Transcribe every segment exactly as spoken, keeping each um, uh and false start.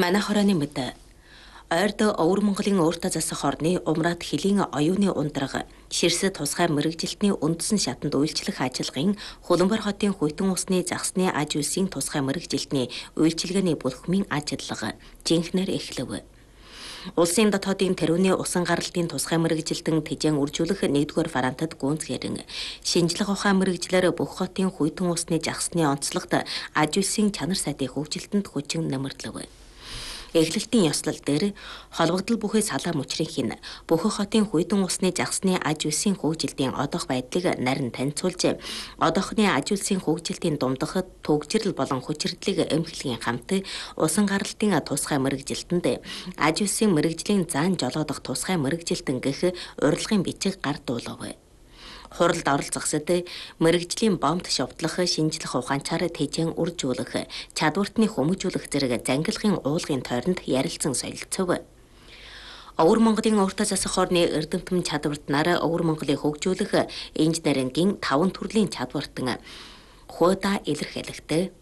Манай хорооны мэд ойрд Өвөр Монголын өөртөө засах орны Умраад Хилийн оюуны ундраг ширсэд тусгай мэрэгжилтний үндсэн шатанд үйлчлэх ажиллагын Хуланбар хотын Хүйтэн усны загсны аж үйлсийн тусгай мэрэгжилтний үйлчилгээний бүлхмийн ажиллага жинхнэр эхлэв. Улсын дотоодын тэрүүний усан гаралтын тусгай мэрэгжилтэн тэжээн үржүүлэх нэгдүгээр варантад гүнзгэрэн шинжлэх ухаан мэрэгжлэр бүх хотын Хүйтэн усны загсны онцлогт аж үйлсийн чанар сайтын хөгжилтөнд хүчин нэмэрлэв. Эхлэлтийн ёслол дээр холбогдол бүхий салаа мөчрийн бүх хотын Хүйтэн усны загсны аж үйлсийн хөгжилтийн одоох байдлыг нарийн танилцуулж, одоохны аж үйлсийн хөгжилтийн дундахад төгжрөл болон хүчирдлийг эмхлэхийн хамт усан гаралтын тусгай мэрэгжилтэнд аж үйлсийн мэрэгжлийн заан жолоодох тусгай мэрэгжилтэн гэх урилгын бичиг гардуулав. Хуралд оролцохсод мэрэгжлийн бомб шовтлох, шинжлэх ухаанчаар тэжээн үржүүлэх, чадвартны хүмүүжүүлэх зэрэг зангилахын уулгын тойронд ярилцсан солилцов. Өвөр Монголын өөртөө засах орны эрдэмтэн чадвартнаар Өвөр Монголыг хөгжүүлэх инженерингийн таван төрлийн чадвартан хуудаа илэрхийлэгтэй.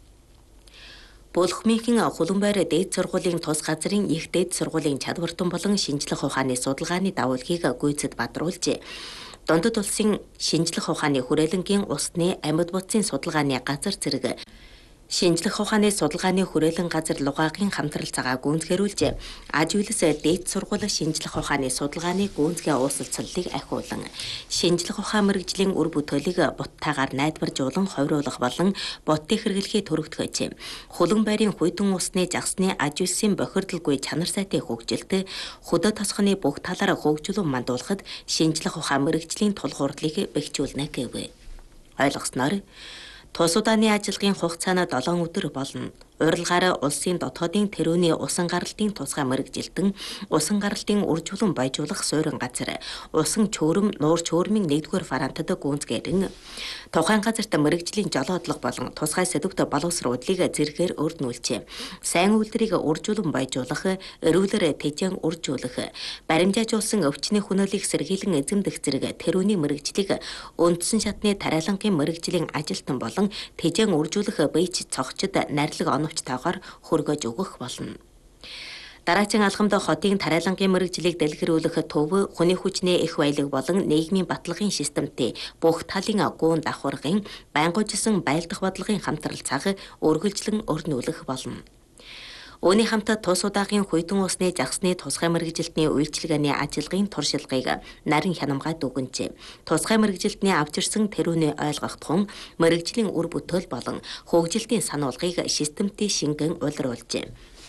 Бүлхмийнхэн Хуланбар дээд сургуулийн тус газрын их дээд сургуулийн чадвартан болон шинжлэх ухааны судалгааны давуулгийг гүйцэд бадруулж, Дундад улсын шинжлэх ухааны хүрээлэнгийн усны амьд бодисын судалгааны газар зэрэг шинжлэх ухааны судалгааны хүрээлэн газар Лугаагийн хамтрал цагаа гүйцгэрүүлж, аж үйлс дээд сургууль шинжлэх ухааны судалгааны гүйцгээ уулзалтыг ахиулан, шинжлэх ухаан мэрэгжлийн үр бүтээлийг буттайгаар найдваржуулан ховируулах болон бутын хэрэглэхийг төрөгдгөөж, Хуланбарын Хүйтэн усны загсны аж үйлсийн бохирдолгүй чанар сайтын хөгжилт, хөдөө тосгоны бүх талаараа хөгжүүлэн мандуулахад шинжлэх ухаан мэрэгжлийн тулгуурлыг бэхжүүлнэ гэв. Ойлгосноор тус удааны ажиллагын хугацаа нь долоон өдөр болно. Урилгаараа улсын дотоодын тэрүүний усан гаралтын тусгай мэрэгжилтэн, усан гаралтын үржүүлэн баяжуулах суурин газар, усан чөөрөм, нуур чөөрмийн нэгдүгээр варантад гүйцгэрэн тухайн газарт мэрэгжлийн жолоодлого болон тусгай сэдвт боловсруулалтыг зэргээр өрнүүлж, сайн үйлдвэрийг үржүүлэн баяжуулах, эрүүлэр тэжээн үржүүлэх, баримжаажуулсан өвчний хүнөөлийг сэргийлэн эзэмдэх зэрэг тэрүүний мэрэгжлийг үндсэн шатны тариалангийн мэрэгжлийн ажилтан болон тэжээн үржүүлэх бийч цогчд нарилга оновчтойгоор хөргөж өгөх болно. Дараагийн алхамд хотын тариалангийн мэрэгжлийг дэлгэрүүлэх төв, хүний хүчний их баялаг болон нийгмийн баталгын системтэй бүх талын гуун давхаргын байнгуужсан байлдах бодлогын хамтрал цаг үргэлжлэн өрнүүлэх болно. Үүний хамт тус удаагийн Хүйтэн усны загсны тусгай мэрэгжилтний үйлчилгээний ажиллагын туршилгыг нарийн хянамгай дүгнжээ. Тусгай мэрэгжилтний авчирсан тэрүүний ойлгох тун мэрэгжлийн үр бүтээл болон хөгжилтийн сануулгыг системтэй шингэн улируулжээ.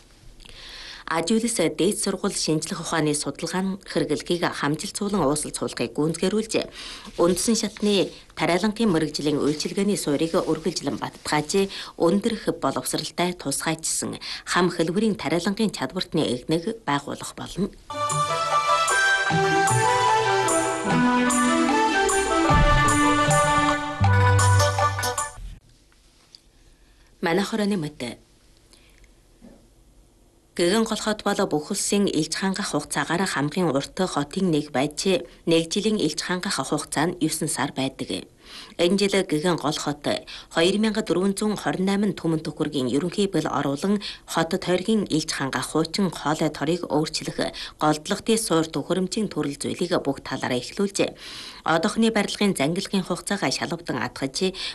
Аж үйлс дээд сургууль шинжлэх ухааны судалгааны хэрэглэгийг хамжилцуулан уулзалтыг гүйцгэрүүлж, үндсэн шатны тариалангийн мэрэгжлийн үйлчилгээний суурийг үргэлжлэн баттгааж, өндөрх боловсралтай тусгайчсан хам хэлбэрийн тариалангийн чадвартны эгнэг байгуулах болно. Манай хорооны мэд Гэгэн голхот бол бүх улсын элч хангах хугацаагаар хамгийн урт хотын нэг байж, нэг жилийн элч хангах хугацаа нь девять сар байдаг. Энэ жил Гэгэн голхот two thousand four hundred twenty-eight түмэн төхөргийн ерөнхий бэл оруулан хот тойргийн элч хангах хуучин хоолой торыг өөрчлөх голдлогтын суур төхөөрөмжийн төрөл зүйлийг бүх талаараа эхлүүлжээ. Одоохны барилгын зангилгын хугацаагаа шалгавдан атгаж,